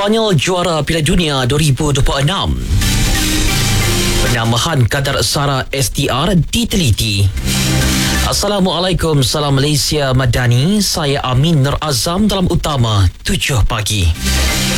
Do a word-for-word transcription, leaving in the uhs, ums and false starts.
Spanyol juara Piala Dunia dua ribu dua puluh enam. Penambahan kadar sara S D R diteliti. Assalamualaikum, salam Malaysia Madani. Saya Amin Nur Azam dalam utama tujuh pagi.